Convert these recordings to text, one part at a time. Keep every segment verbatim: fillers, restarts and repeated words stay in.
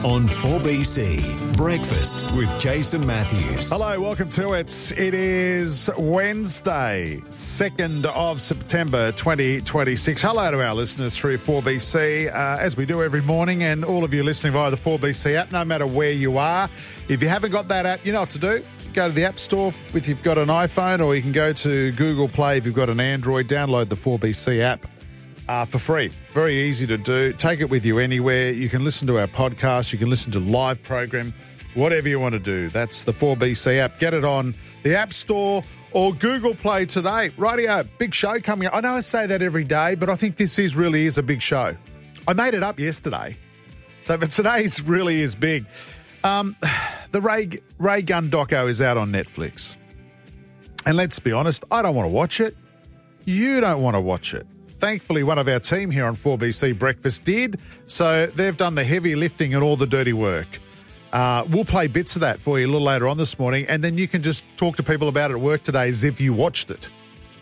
On four B C, Breakfast with Jason Matthews. Hello, welcome to it. It is Wednesday, second of September twenty twenty-six. Hello to our listeners through four B C, uh, as we do every morning, and all of you listening via the four B C app, no matter where you are. If you haven't got that app, you know what to do. Go to the App Store if you've got an iPhone, or you can go to Google Play if you've got an Android. Download the four B C app. Uh, for free. Very easy to do. Take it with you anywhere. You can listen to our podcast. You can listen to live program, whatever you want to do. That's the four B C app. Get it on the App Store or Google Play today. Rightio, big show coming up. I know I say that every day, but I think this is really is a big show. I made it up yesterday, so but today's really is big. Um, the Ray, Ray Gunn doco is out on Netflix. And let's be honest, I don't want to watch it. You don't want to watch it. Thankfully, one of our team here on four B C Breakfast did, so they've done the heavy lifting and all the dirty work. Uh, we'll play bits of that for you a little later on this morning, and then you can just talk to people about it at work today as if you watched it.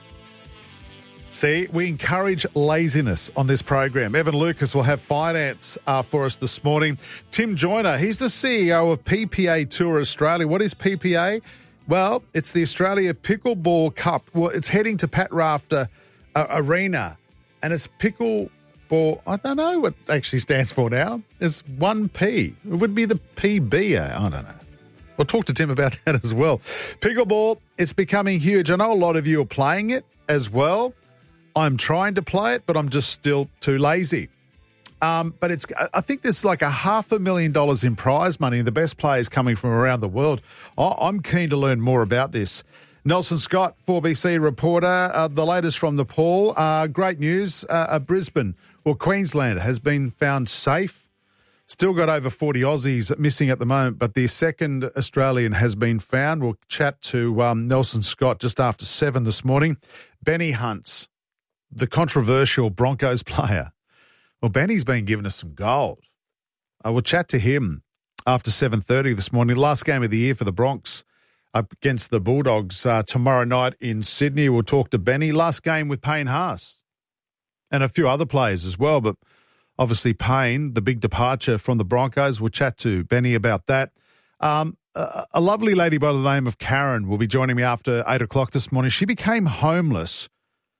See, we encourage laziness on this program. Evan Lucas will have finance uh, for us this morning. Tim Joyner, he's the C E O of P P A Tour Australia. What is P P A? Well, it's the Australia Pickleball Cup. Well, it's heading to Pat Rafter uh, Arena. And it's pickleball. I don't know what it actually stands for now. It's one P. It would be the P B A. I don't know. We'll talk to Tim about that as well. Pickleball, it's becoming huge. I know a lot of you are playing it as well. I'm trying to play it, but I'm just still too lazy. Um, but it's. I think there's like a half a million dollars in prize money and the best players coming from around the world. I'm keen to learn more about this. Nelson Scott, four B C reporter, uh, the latest from Nepal. Uh, great news, uh, uh, Brisbane, or Queensland, has been found safe. Still got over forty Aussies missing at the moment, but the second Australian has been found. We'll chat to um, Nelson Scott just after seven this morning. Benny Hunts, the controversial Broncos player. Well, Benny's been giving us some gold. Uh, we'll chat to him after seven thirty this morning. Last game of the year for the Bronx up against the Bulldogs uh, tomorrow night in Sydney. We'll talk to Benny. Last game with Payne Haas and a few other players as well, but obviously Payne, the big departure from the Broncos. We'll chat to Benny about that. Um, a, a lovely lady by the name of Karen will be joining me after eight o'clock this morning. She became homeless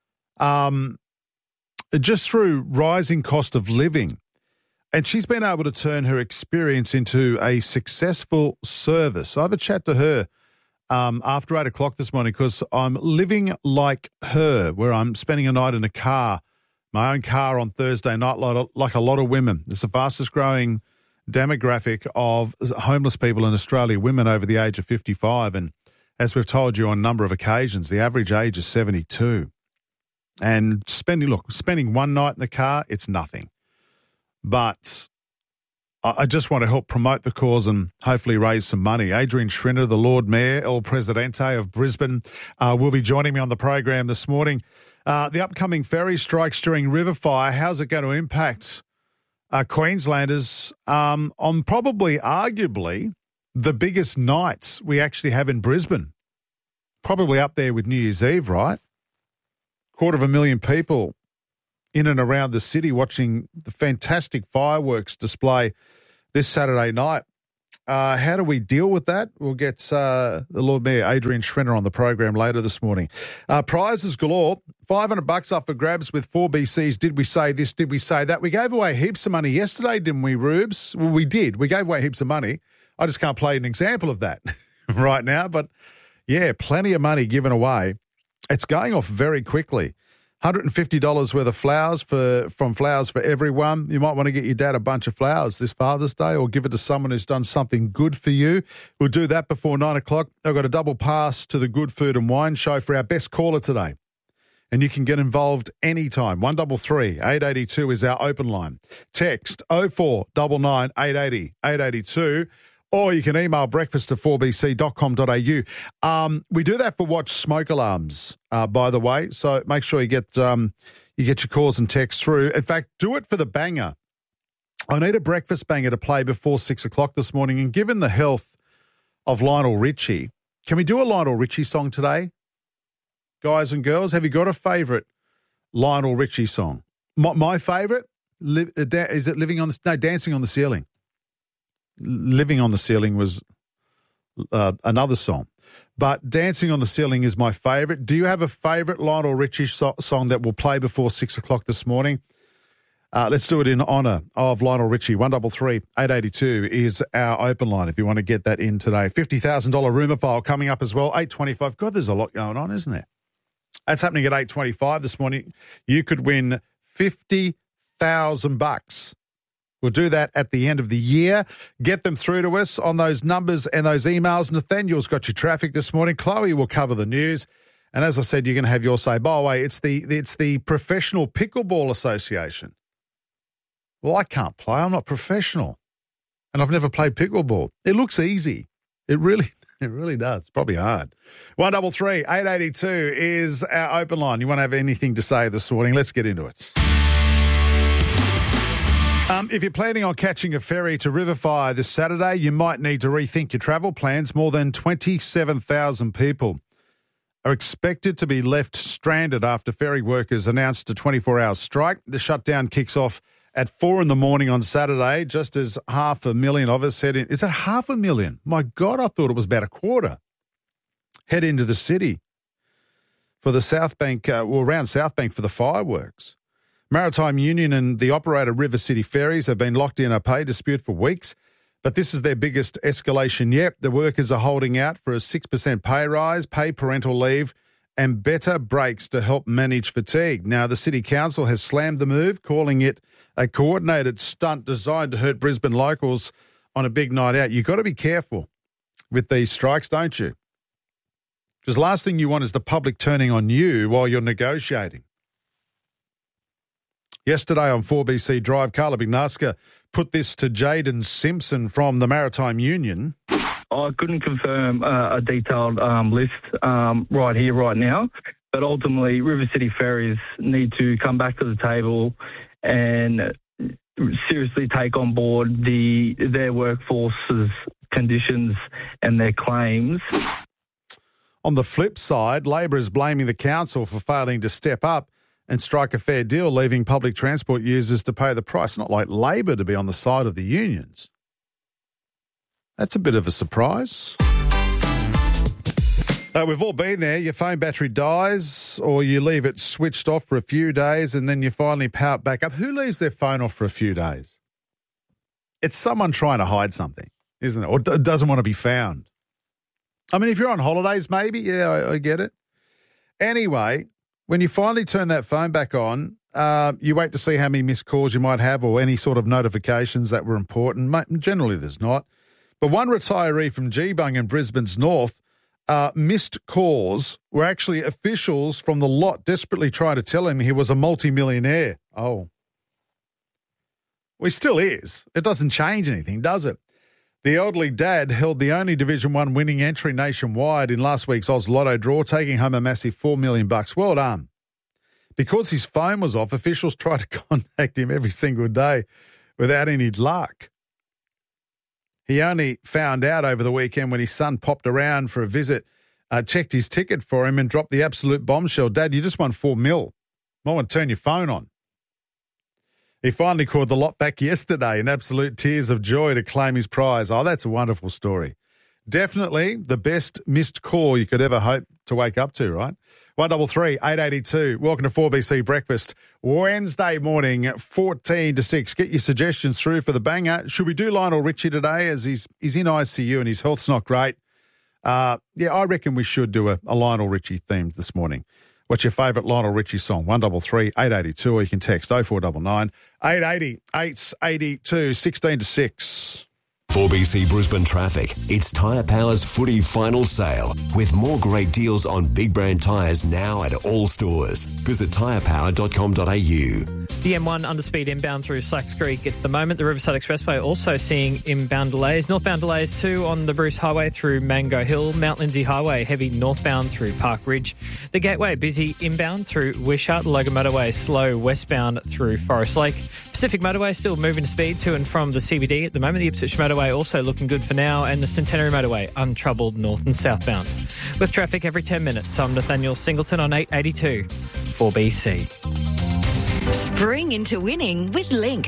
um, just through rising cost of living, and she's been able to turn her experience into a successful service. I have a chat to her Um, after eight o'clock this morning, because I'm living like her, where I'm spending a night in a car, my own car on Thursday night, like a lot of women. It's the fastest growing demographic of homeless people in Australia, women over the age of fifty-five. And as we've told you on a number of occasions, the average age is seventy-two. And spending, look, spending one night in the car, it's nothing. But I just want to help promote the cause and hopefully raise some money. Adrian Schrinner, the Lord Mayor, El Presidente of Brisbane, uh, will be joining me on the program this morning. Uh, the upcoming ferry strikes during River Fire, how's it going to impact uh, Queenslanders um, on probably, arguably, the biggest nights we actually have in Brisbane? Probably up there with New Year's Eve, right? Quarter of a million people in and around the city watching the fantastic fireworks display this Saturday night. Uh, how do we deal with that? We'll get uh, the Lord Mayor, Adrian Schrinner, on the program later this morning. Uh, prizes galore, five hundred bucks up for grabs with four B Cs. Did we say this? Did we say that? We gave away heaps of money yesterday, didn't we, Rubes? Well, we did. We gave away heaps of money. I just can't play an example of that right now. But, yeah, plenty of money given away. It's going off very quickly. one hundred fifty dollars worth of flowers for from Flowers for Everyone. You might want to get your dad a bunch of flowers this Father's Day, or give it to someone who's done something good for you. We'll do that before nine o'clock. I've got a double pass to the Good Food and Wine Show for our best caller today. And you can get involved anytime. one three three, eight eight two is our open line. Text oh four nine nine, eight eight zero, eight eight two. Or you can email breakfast at four b c dot com dot a u. Um, we do that for Watch Smoke Alarms, uh, by the way. So make sure you get um, you get your calls and texts through. In fact, do it for the banger. I need a breakfast banger to play before six o'clock this morning. And given the health of Lionel Richie, can we do a Lionel Richie song today? Guys and girls, have you got a favourite Lionel Richie song? My, my favourite, li- is it Living on the, no, Dancing on the Ceiling. Living on the Ceiling was uh, another song. But Dancing on the Ceiling is my favourite. Do you have a favourite Lionel Richie so- song that will play before six o'clock this morning? Uh, let's do it in honour of Lionel Richie. one double three eight eight two is our open line if you want to get that in today. fifty thousand dollars rumour file coming up as well, eight twenty-five. God, there's a lot going on, isn't there? That's happening at eight twenty-five this morning. You could win fifty thousand bucks. We'll do that at the end of the year. Get them through to us on those numbers and those emails. Nathaniel's got your traffic this morning. Chloe will cover the news. And as I said, you're going to have your say. By the way, it's the it's the Professional Pickleball Association. Well, I can't play. I'm not professional. And I've never played pickleball. It looks easy. It really, it really does. It's probably hard. one double three eight eight two is our open line. You want to have anything to say this morning? Let's get into it. Um, if you're planning on catching a ferry to Riverfire this Saturday, you might need to rethink your travel plans. More than twenty-seven thousand people are expected to be left stranded after ferry workers announced a twenty-four hour strike. The shutdown kicks off at four in the morning on Saturday, just as half a million of us head in. Is that half a million? My God, I thought it was about a quarter. Head into the city for the South Bank, uh, well, around South Bank for the fireworks. Maritime Union and the operator River City Ferries have been locked in a pay dispute for weeks, but this is their biggest escalation yet. The workers are holding out for a six percent pay rise, paid parental leave, and better breaks to help manage fatigue. Now, the City Council has slammed the move, calling it a coordinated stunt designed to hurt Brisbane locals on a big night out. You've got to be careful with these strikes, don't you? Because last thing you want is the public turning on you while you're negotiating. Yesterday on four B C Drive, Carla Bignaska put this to Jaden Simpson from the Maritime Union. I couldn't confirm uh, a detailed um, list um, right here, right now, but ultimately River City Ferries need to come back to the table and seriously take on board the their workforce's conditions and their claims. On the flip side, Labor is blaming the council for failing to step up and strike a fair deal, leaving public transport users to pay the price. Not like Labor to be on the side of the unions. That's a bit of a surprise. Uh, we've all been there. Your phone battery dies or you leave it switched off for a few days and then you finally power it back up. Who leaves their phone off for a few days? It's someone trying to hide something, isn't it? Or d- doesn't want to be found. I mean, if you're on holidays, maybe, yeah, I, I get it. Anyway, when you finally turn that phone back on, uh, you wait to see how many missed calls you might have or any sort of notifications that were important. Generally, there's not. But one retiree from Geebung in Brisbane's north, uh, missed calls were actually officials from the lot desperately trying to tell him he was a multimillionaire. Oh. Well, he still is. It doesn't change anything, does it? The elderly dad held the only Division One winning entry nationwide in last week's Oz Lotto draw, taking home a massive four million bucks. Well done. Because his phone was off, officials tried to contact him every single day without any luck. He only found out over the weekend when his son popped around for a visit, uh, checked his ticket for him and dropped the absolute bombshell. Dad, you just won four mil. Might want to turn your phone on. He finally called the lot back yesterday in absolute tears of joy to claim his prize. Oh, that's a wonderful story. Definitely the best missed call you could ever hope to wake up to, right? one double three eight eight two. Welcome to four B C Breakfast. Wednesday morning, fourteen to six. Get your suggestions through for the banger. Should we do Lionel Richie today as he's, he's in I C U and his health's not great? Uh, yeah, I reckon we should do a, a Lionel Richie theme this morning. What's your favourite Lionel Richie song? one double three eight eight two, or you can text oh four nine nine eight eight oh eight eight two, sixteen to six. four B C Brisbane traffic. It's Tyre Power's footy final sale with more great deals on big brand tyres now at all stores. Visit tyre power dot com dot a u. The M one underspeed inbound through Slacks Creek at the moment. The Riverside Expressway also seeing inbound delays. Northbound delays too on the Bruce Highway through Mango Hill. Mount Lindsay Highway heavy northbound through Park Ridge. The Gateway busy inbound through Wishart. The Logan Motorway slow westbound through Forest Lake. Pacific Motorway still moving speed to and from the C B D at the moment. The Ipswich Motorway also looking good for now, and the Centenary Motorway untroubled north and southbound. With traffic every ten minutes, I'm Nathaniel Singleton on eight eighty-two four B C. Spring into winning with Linked.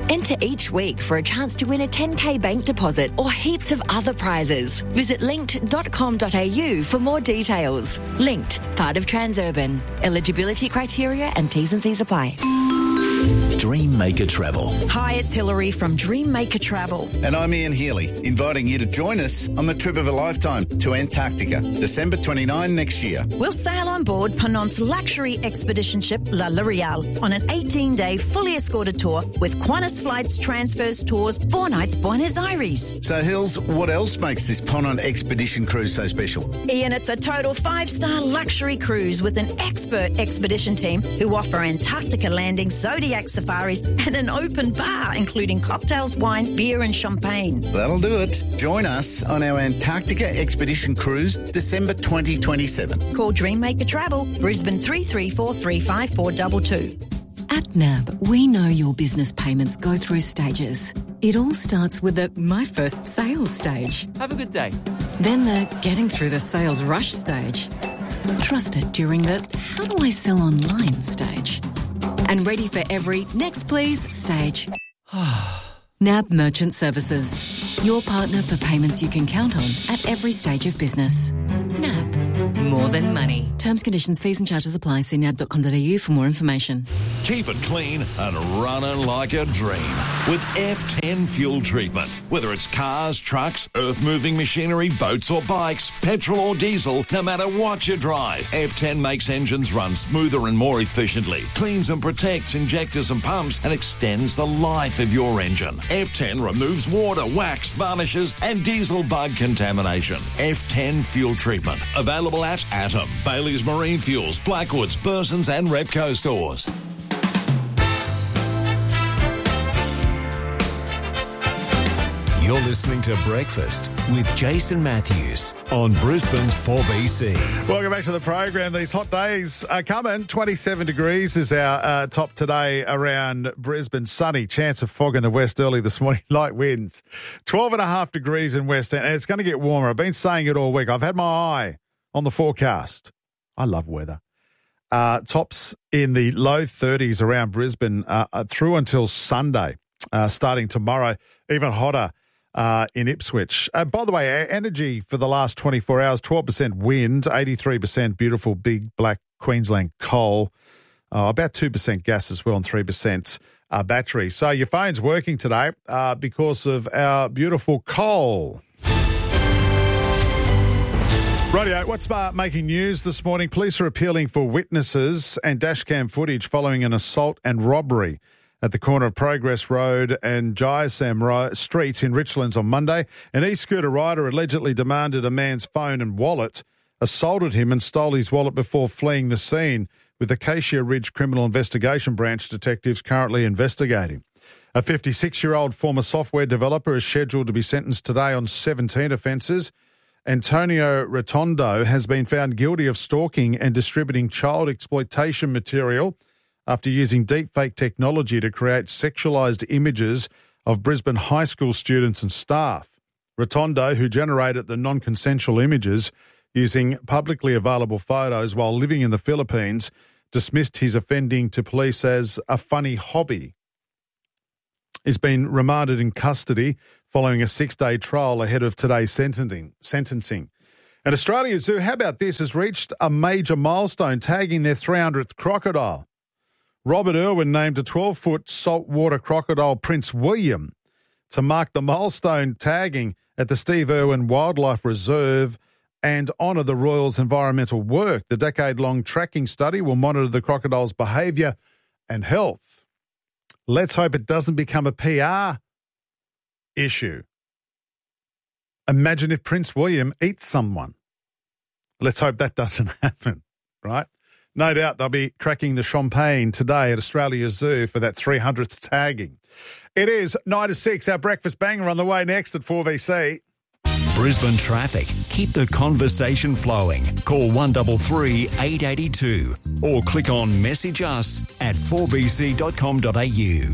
Enter each week for a chance to win a ten K bank deposit or heaps of other prizes. Visit linked dot com dot a u for more details. Linked, part of Transurban. Eligibility criteria and T's and C's apply. Dream Maker Travel. Hi, it's Hilary from Dream Maker Travel. And I'm Ian Healy, inviting you to join us on the trip of a lifetime to Antarctica, December twenty-ninth next year. We'll sail on board Penant's luxury expedition ship La L'Oreal on an eighteen-day fully escorted tour with Qantas Flights, transfers, tours, four nights Buenos Aires. So, Hills, what else makes this Ponant expedition cruise so special? Ian, it's a total five-star luxury cruise with an expert expedition team who offer Antarctica landings, Zodiac safaris and an open bar, including cocktails, wine, beer and champagne. That'll do it. Join us on our Antarctica expedition cruise, December twenty twenty-seven. Call Dream Maker Travel, Brisbane three three four, three five four two two. At N A B, we know your business payments go through stages. It all starts with the My First Sales stage. Have a good day. Then the Getting Through the Sales Rush stage. Trusted during the How do I sell online stage. And ready for every Next Please stage. N A B Merchant Services. Your partner for payments you can count on at every stage of business. N A B. More than money. Terms, conditions, fees and charges apply. See nab dot com dot a u for more information. Keep it clean and running like a dream with F ten fuel treatment. Whether it's cars, trucks, earth-moving machinery, boats or bikes, petrol or diesel, no matter what you drive, F ten makes engines run smoother and more efficiently, cleans and protects injectors and pumps, and extends the life of your engine. F ten removes water, wax, varnishes and diesel bug contamination. F ten fuel treatment. Available at Atom, Bailey's Marine Fuels, Blackwoods, Burson's and Repco stores. You're listening to Breakfast with Jason Matthews on Brisbane's four B C. Welcome back to the program. These hot days are coming. twenty-seven degrees is our uh, top today around Brisbane. Sunny, chance of fog in the west early this morning, light winds. twelve and a half degrees in West End, and it's going to get warmer. I've been saying it all week. I've had my eye on the forecast. I love weather. Uh, tops in the low thirties around Brisbane uh, through until Sunday, uh, starting tomorrow, even hotter. Uh, in Ipswich. Uh, by the way, our energy for the last twenty-four hours, twelve percent wind, eighty-three percent beautiful big black Queensland coal, uh, about two percent gas as well and three percent uh, battery. So your phone's working today uh, because of our beautiful coal. Radio, what's uh, making news this morning? Police are appealing for witnesses and dashcam footage following an assault and robbery at the corner of Progress Road and Jayasam Ro- Street in Richlands on Monday. An e-scooter rider allegedly demanded a man's phone and wallet, assaulted him and stole his wallet before fleeing the scene, with Acacia Ridge Criminal Investigation Branch detectives currently investigating. A fifty-six-year-old former software developer is scheduled to be sentenced today on seventeen offences. Antonio Rotondo has been found guilty of stalking and distributing child exploitation material after using deepfake technology to create sexualised images of Brisbane high school students and staff. Rotondo, who generated the non-consensual images using publicly available photos while living in the Philippines, dismissed his offending to police as a funny hobby. He's been remanded in custody following a six-day trial ahead of today's sentencing. sentencing. And Australia Zoo, how about this, has reached a major milestone, tagging their three hundredth crocodile. Robert Irwin named a twelve-foot saltwater crocodile Prince William to mark the milestone tagging at the Steve Irwin Wildlife Reserve and honour the Royal's environmental work. The decade-long tracking study will monitor the crocodile's behaviour and health. Let's hope it doesn't become a P R issue. Imagine if Prince William eats someone. Let's hope that doesn't happen, right? No doubt they'll be cracking the champagne today at Australia Zoo for that three hundredth tagging. It is nine to six, our breakfast banger on the way next at four B C. Brisbane traffic. Keep the conversation flowing. Call one three three, eight eight two or click on Message Us at four b c dot com dot a u.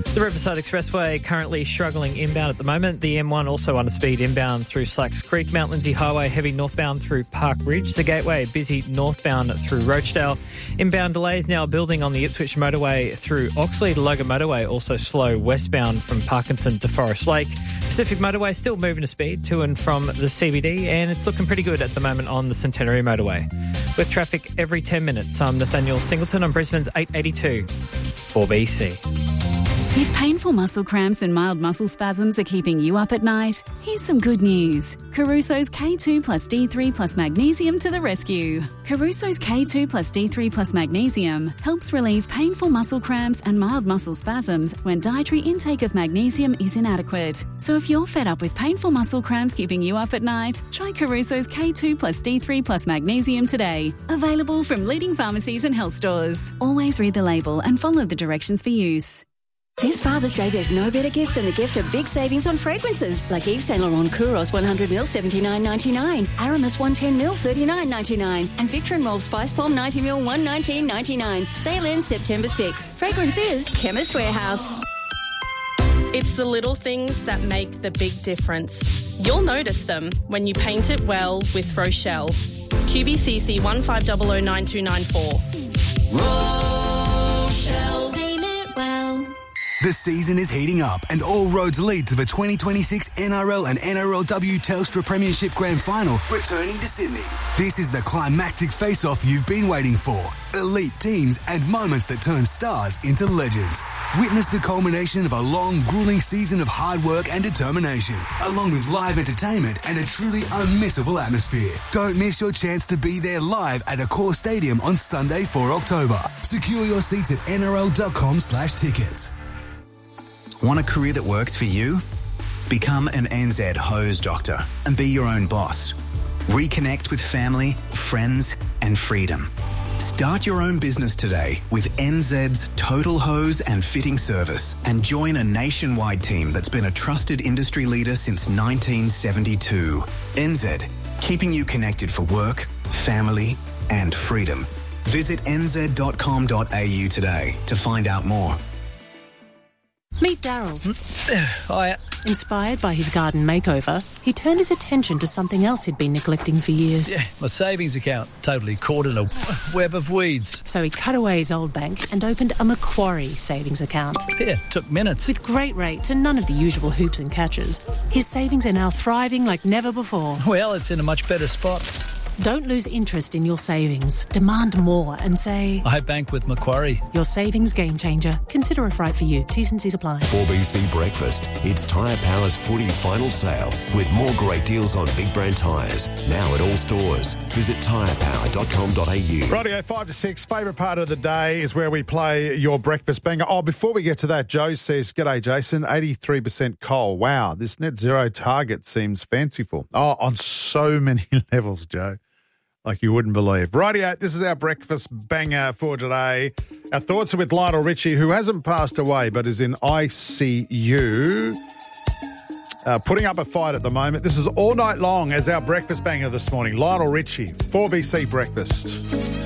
The Riverside Expressway currently struggling inbound at the moment. The M one also under speed inbound through Slacks Creek. Mount Lindsay Highway heavy northbound through Park Ridge. The Gateway busy northbound through Rochdale. Inbound delays now building on the Ipswich Motorway through Oxley. The Logan Motorway also slow westbound from Parkinson to Forest Lake. Pacific Motorway still moving to speed to and from the C B D, and it's looking pretty good at the moment on the Centenary Motorway. With traffic every ten minutes, I'm Nathaniel Singleton on Brisbane's eight eighty-two four B C. If painful muscle cramps and mild muscle spasms are keeping you up at night, here's some good news. Caruso's K two plus D three plus magnesium to the rescue. Caruso's K two plus D three plus magnesium helps relieve painful muscle cramps and mild muscle spasms when dietary intake of magnesium is inadequate. So if you're fed up with painful muscle cramps keeping you up at night, try Caruso's K two plus D three plus magnesium today. Available from leading pharmacies and health stores. Always read the label and follow the directions for use. This Father's Day, there's no better gift than the gift of big savings on fragrances, like Yves Saint Laurent Kouros one hundred milliliters seventy-nine ninety-nine, Aramis one hundred ten milliliters thirty-nine ninety-nine, and Victor and Rolf Spice Palm ninety milliliters one hundred nineteen ninety-nine. Sale ends September sixth. Fragrance is Chemist Warehouse. It's the little things that make the big difference. You'll notice them when you paint it well with Rochelle. Q B C C one five zero zero nine two nine four. Rochelle. Paint it well. The season is heating up and all roads lead to the twenty twenty-six N R L and N R L W Telstra Premiership Grand Final returning to Sydney. This is the climactic face-off you've been waiting for. Elite teams and moments that turn stars into legends. Witness the culmination of a long, grueling season of hard work and determination, along with live entertainment and a truly unmissable atmosphere. Don't miss your chance to be there live at Accor Stadium on Sunday, the fourth of October. Secure your seats at N R L dot com slash tickets. Want a career that works for you? Become an N Z hose doctor and be your own boss. Reconnect with family, friends, and freedom. Start your own business today with N Z's Total Hose and Fitting Service and join a nationwide team that's been a trusted industry leader since nineteen seventy-two. N Z, keeping you connected for work, family, and freedom. Visit N Z dot com dot A U today to find out more. Meet Daryl. Hiya. Inspired by his garden makeover, he turned his attention to something else he'd been neglecting for years. Yeah, my savings account, totally caught in a web of weeds. So he cut away his old bank and opened a Macquarie savings account. Yeah, took minutes. With great rates and none of the usual hoops and catches, his savings are now thriving like never before. Well, it's in a much better spot. Don't lose interest in your savings. Demand more and say, I bank with Macquarie. Your savings game changer. Consider if right for you. T's and C's apply. four B C Breakfast. It's Tyre Power's footy final sale with more great deals on big brand tyres. Now at all stores. Visit tyre power dot com dot A U. Rightio, five to six. Favourite part of the day is where we play your breakfast banger. Oh, before we get to that, Joe says, G'day, Jason. eighty-three percent coal. Wow, this net zero target seems fanciful. Oh, on so many levels, Joe. Like you wouldn't believe. Rightio, this is our breakfast banger for today. Our thoughts are with Lionel Richie, who hasn't passed away but is in I C U. Uh, putting up a fight at the moment. This is all night long as our breakfast banger this morning. Lionel Richie, four B C Breakfast.